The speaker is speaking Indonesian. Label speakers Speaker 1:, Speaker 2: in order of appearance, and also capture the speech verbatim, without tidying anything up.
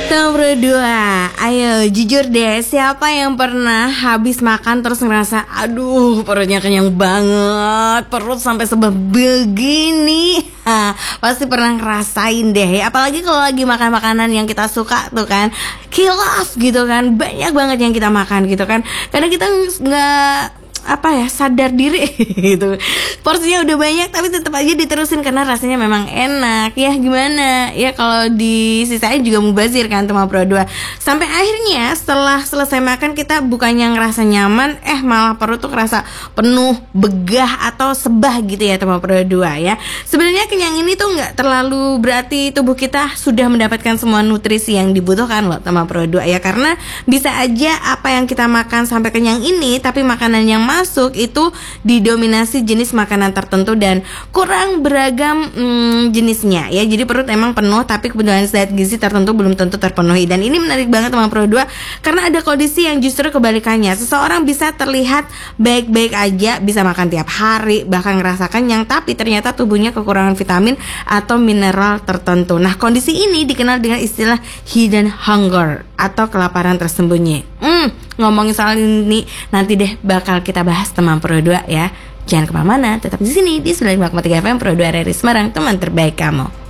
Speaker 1: Nomor dua, ayo jujur deh, siapa yang pernah habis makan terus ngerasa aduh perutnya kenyang banget, perut sampai sebel begini. Ha, pasti pernah ngerasain deh, apalagi kalau lagi makan makanan yang kita suka tuh kan, kilaf gitu kan, banyak banget yang kita makan gitu kan. Karena kita nggak apa ya sadar diri gitu, porsinya udah banyak tapi tetap aja diterusin karena rasanya memang enak. Ya gimana ya, kalau disisain juga mubazir kan teman Pro dua. Sampai akhirnya setelah selesai makan kita bukannya ngerasa nyaman, eh malah perut tuh kerasa penuh, begah atau sebah gitu ya teman Pro dua ya. Sebenarnya kenyang ini tuh nggak terlalu berarti tubuh kita sudah mendapatkan semua nutrisi yang dibutuhkan loh teman Pro dua ya, karena bisa aja apa yang kita makan sampai kenyang ini tapi makanan yang masuk itu didominasi jenis makanan tertentu dan kurang beragam hmm, jenisnya ya. Jadi perut emang penuh tapi kebutuhan zat gizi tertentu belum tentu terpenuhi. Dan ini menarik banget teman Pro dua karena ada kondisi yang justru kebalikannya. Seseorang bisa terlihat baik-baik aja, bisa makan tiap hari, bahkan ngerasa kenyang, tapi ternyata tubuhnya kekurangan vitamin atau mineral tertentu. Nah, kondisi ini dikenal dengan istilah hidden hunger atau kelaparan tersembunyi. Hmm, ngomongin soal ini nanti deh bakal kita bahas teman Pro dua ya. Jangan kemana-mana, tetap di sini di sembilan puluh lima koma tiga F M Pro dua R R I Semarang, teman terbaik kamu.